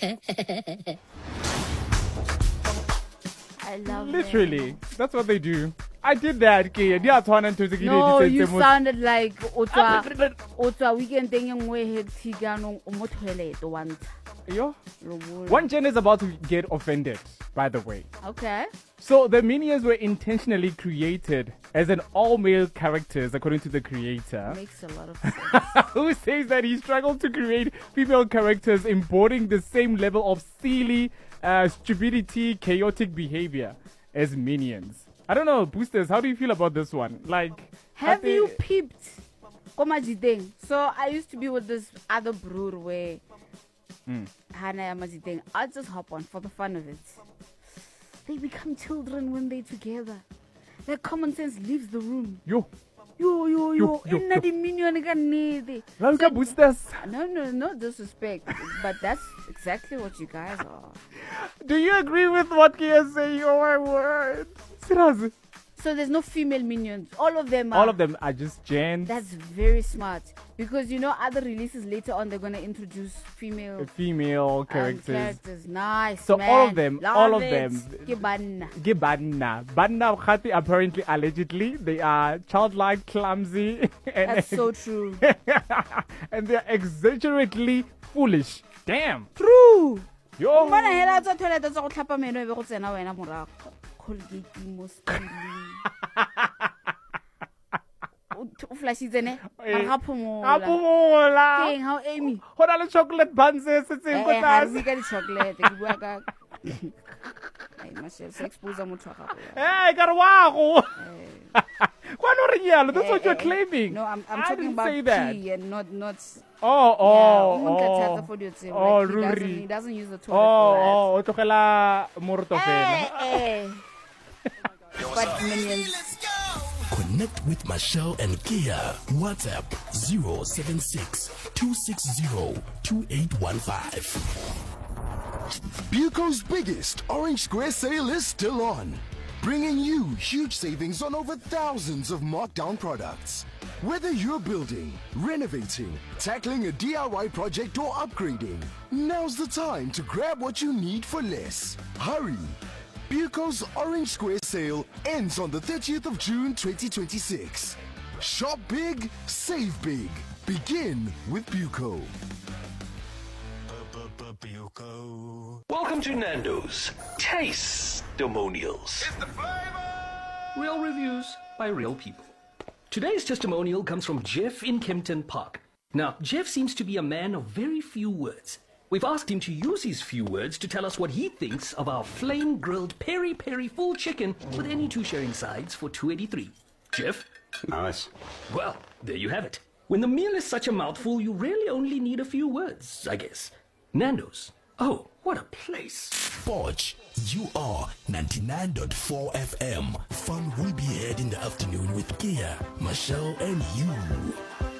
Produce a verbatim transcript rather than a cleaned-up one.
I love Literally, them. that's what they do. I did that, Kia. No, you sounded like Otwa Otwa weekend thing yung way head tiganong umotwele to one. Yo. One Gen is about to get offended, by the way. Okay. So the Minions were intentionally created as an all-male characters, according to the creator. Makes a lot of sense. Who says that he struggled to create female characters embodying the same level of silly uh, stupidity, chaotic behavior as Minions. I don't know, Boosters, how do you feel about this one? Like, have they... you peeped Komajideng? So I used to be with this other brewer where Mm. Hana Yamajideng. I'll just hop on for the fun of it. They become children when they're together. Their common sense leaves the room. Yo. Yo, yo, yo. yo, Inna di minion ka nede. So, Boosters. No, no, no disrespect. But that's exactly what you guys are. Do you agree with what Kia is saying? Oh my word. Serious. So there's no female minions. All of them are. All of them are just gens. That's very smart. Because, you know, other releases later on, they're going to introduce female... Female characters. Um, characters. Nice, So man. all of them, Love all of it. them. Gibanna. Gibanna. Banna Khati, apparently, allegedly, they are childlike, clumsy. And That's so true. and they're exaggeratedly foolish. Damn. True. Yo. Mana hela tsa toilet tsa go tlhapa meno e be go tsena wena morago. Colgate mo spilling. O flashitse ne? Mara ga phomola. Ga phomola. Keng how Amy? Ho na le chocolate buns se setseng go Eh, tlase. ga di chocolate ke bua ka. Ai mashel se expose motho ga go. Eh, ka re wa go. Why not real? That's what you're claiming. No, I'm I'm I talking didn't about say that. pee and not not Oh, oh, yeah, oh. oh. Oh, Like, he, doesn't, Ruri. he doesn't use the toilet Oh, for oh, o tlogela moroto that. Eh, fela. eh. But minions. Connect with Michelle and Kia. WhatsApp zero seven six two six zero two eight one five. Buco's biggest Orange Square sale is still on, bringing you huge savings on over thousands of markdown products. Whether you're building, renovating, tackling a D I Y project or upgrading, now's the time to grab what you need for less. Hurry! Buco's Orange Square sale ends on the thirtieth of June twenty twenty-six. Shop big, save big. Begin with Buco. Welcome to Nando's Taste-Demonials. Real reviews by real people. Today's testimonial comes from Jeff in Kempton Park. Now, Jeff seems to be a man of very few words. We've asked him to use his few words to tell us what he thinks of our flame-grilled peri-peri full chicken with any two sharing sides for two eighty-three. Jeff? Nice. Well, there you have it. When the meal is such a mouthful, you really only need a few words, I guess. Nando's. Oh, what a place. Forge, you are ninety-nine point four F M. Fun will be had in the afternoon with Kia, Michelle, and you.